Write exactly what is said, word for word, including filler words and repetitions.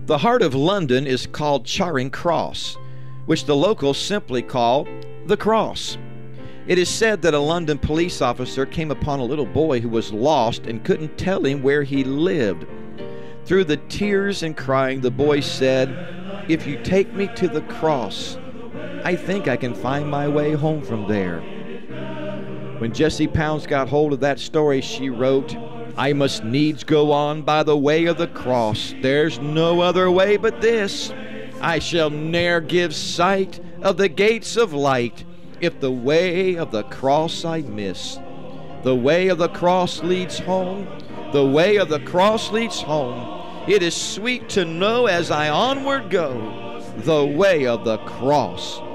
The heart of London is called Charing Cross, which the locals simply call the Cross. It is said that a London police officer came upon a little boy who was lost and couldn't tell him where he lived. Through the tears and crying, the boy said, "If you take me to the cross, I think I can find my way home from there." When Jessie Pounds got hold of that story, she wrote, "I must needs go on by the way of the cross. There's no other way but this. I shall ne'er give sight of the gates of light if the way of the cross I miss. The way of the cross leads home. The way of the cross leads home. It is sweet to know as I onward go, the way of the cross